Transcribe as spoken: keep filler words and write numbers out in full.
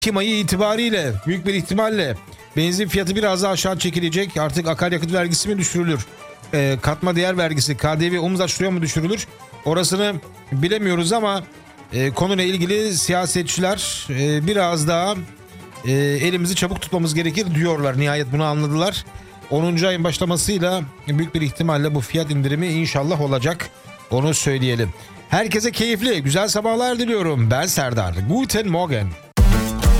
Ekim ayı itibariyle büyük bir ihtimalle benzin fiyatı biraz daha aşağı çekilecek. Artık akaryakıt vergisi mi düşürülür? E, katma değer vergisi, K D V omuz aşırıya mı düşürülür? Orasını bilemiyoruz ama e, konuyla ilgili siyasetçiler e, biraz daha e, elimizi çabuk tutmamız gerekir diyorlar. Nihayet bunu anladılar. onuncu ayın başlamasıyla büyük bir ihtimalle bu fiyat indirimi inşallah olacak. Onu söyleyelim. Herkese keyifli, güzel sabahlar diliyorum. Ben Serdar. Guten Morgen.